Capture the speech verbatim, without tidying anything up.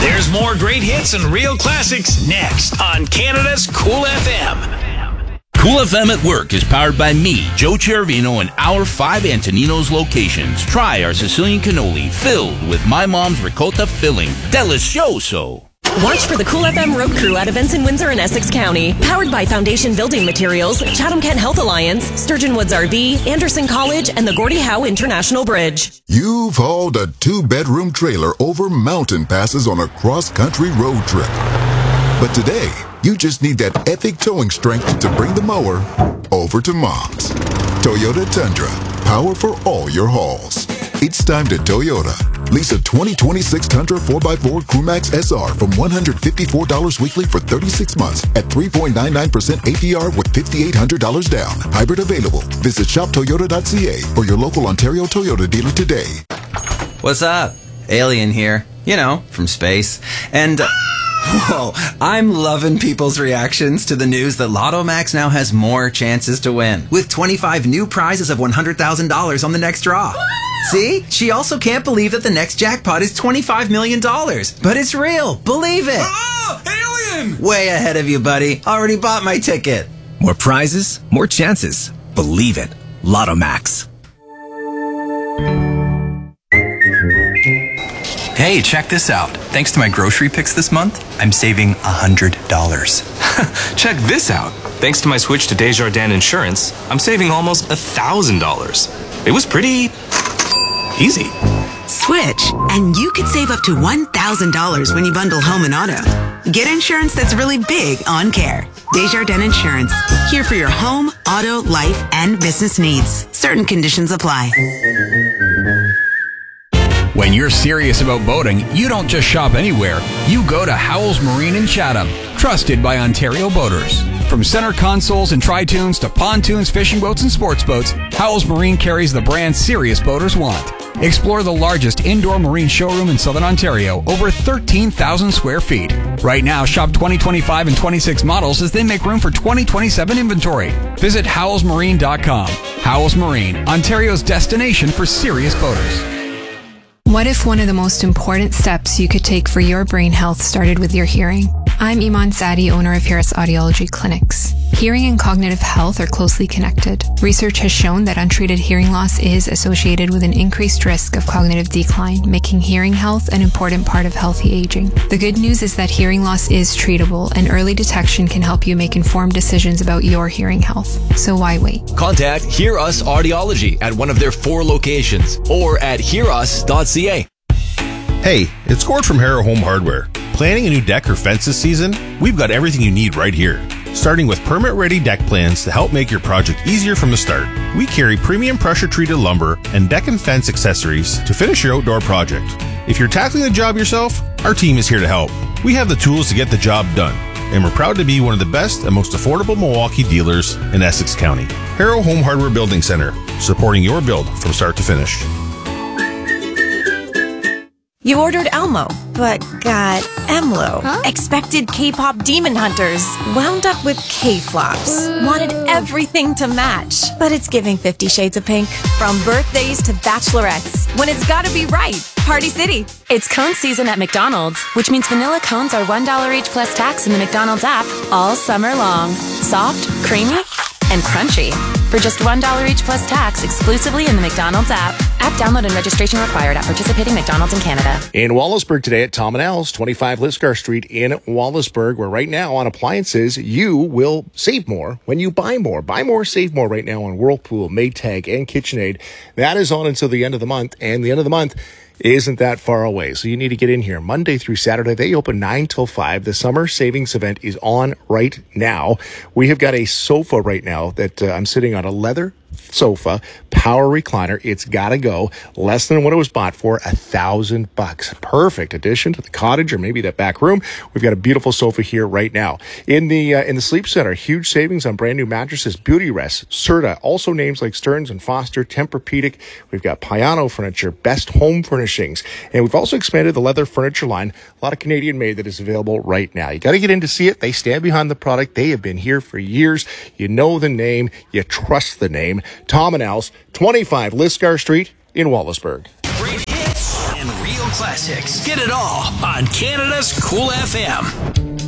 There's more great hits and real classics next on Canada's Cool F M. Cool F M at Work is powered by me, Joe Chervino, and our five Antoninos locations. Try our Sicilian cannoli filled with my mom's ricotta filling. Delicioso! Watch for the Cool F M Road Crew at events in Windsor and Essex County. Powered by Foundation Building Materials, Chatham-Kent Health Alliance, Sturgeon Woods R V, Anderson College, and the Gordie Howe International Bridge. You've hauled a two-bedroom trailer over mountain passes on a cross-country road trip. But today, you just need that epic towing strength to bring the mower over to Mom's. Toyota Tundra. Power for all your hauls. It's time to Toyota. Lease a twenty twenty-six Tundra four by four Crewmax S R from one hundred fifty-four dollars weekly for thirty-six months at three point nine nine percent A P R with five thousand eight hundred dollars down. Hybrid available. Visit shop toyota dot c a or your local Ontario Toyota dealer today. What's up? Alien here. You know, from space. And... Uh, whoa, I'm loving people's reactions to the news that Lotto Max now has more chances to win, with twenty-five new prizes of one hundred thousand dollars on the next draw. See? She also can't believe that the next jackpot is twenty-five million dollars. But it's real. Believe it. Oh, alien! Way ahead of you, buddy. Already bought my ticket. More prizes, more chances. Believe it. Lotto Max. Hey, check this out. Thanks to my grocery picks this month, I'm saving one hundred dollars. Check this out. Thanks to my switch to Desjardins Insurance, I'm saving almost one thousand dollars. It was pretty easy. Switch, and you could save up to one thousand dollars when you bundle home and auto. Get insurance that's really big on care. Desjardins Insurance. Here for your home, auto, life, and business needs. Certain conditions apply. When you're serious about boating, you don't just shop anywhere. You go to Howells Marine in Chatham, trusted by Ontario boaters. From center consoles and tri-tunes to pontoons, fishing boats, and sports boats, Howells Marine carries the brand serious boaters want. Explore the largest indoor marine showroom in Southern Ontario, over thirteen thousand square feet. Right now, shop twenty twenty-five and twenty-six models as they make room for twenty twenty-seven inventory. Visit howells marine dot com. Howells Marine, Ontario's destination for serious boaters. What if one of the most important steps you could take for your brain health started with your hearing? I'm Iman Sadi, owner of Harris Audiology Clinics. Hearing and cognitive health are closely connected. Research has shown that untreated hearing loss is associated with an increased risk of cognitive decline, making hearing health an important part of healthy aging. The good news is that hearing loss is treatable, and early detection can help you make informed decisions about your hearing health. So why wait? Contact Hear Us Audiology at one of their four locations or at hear us dot c a. Hey, it's Gord from Harrow Home Hardware. Planning a new deck or fence this season? We've got everything you need right here. Starting with permit-ready deck plans to help make your project easier from the start. We carry premium pressure-treated lumber and deck and fence accessories to finish your outdoor project. If you're tackling the job yourself, our team is here to help. We have the tools to get the job done, and we're proud to be one of the best and most affordable Milwaukee dealers in Essex County. Harrow Home Hardware Building Center, supporting your build from start to finish. You ordered Elmo, but got Emlo. Huh? Expected K-pop demon hunters. Wound up with K-flops. Uh. Wanted everything to match. But it's giving Fifty Shades of Pink. From birthdays to bachelorettes. When it's gotta be right. Party City. It's cone season at McDonald's, which means vanilla cones are one dollar each plus tax in the McDonald's app all summer long. Soft, creamy, and crunchy. For just one dollar each plus tax exclusively in the McDonald's app. App download and registration required at participating McDonald's in Canada. In Wallaceburg today at Tom and Al's, twenty-five Lisgar Street in Wallaceburg, where right now on appliances, you will save more when you buy more. Buy more, save more right now on Whirlpool, Maytag, and KitchenAid. That is on until the end of the month, and the end of the month isn't that far away, so you need to get in here. Monday through Saturday, they open nine till five. The summer savings event is on right now. We have got a sofa right now that uh, I'm sitting on, a leather sofa, power recliner. It's gotta go. Less than what it was bought for, a thousand bucks. Perfect addition to the cottage or maybe that back room. We've got a beautiful sofa here right now. In the uh, in the Sleep Center, huge savings on brand new mattresses, Beauty Rest, Serta, also names like Stearns and Foster, Tempur-Pedic. We've got Piano Furniture, Best Home Furnishings, and we've also expanded the leather furniture line. A lot of Canadian made that is available right now. You got to get in to see it. They stand behind the product. They have been here for years. You know the name. You trust the name. Tom and Al's, twenty-five Lisgar Street in Wallaceburg. Great hits and real classics. Get it all on Canada's Cool F M.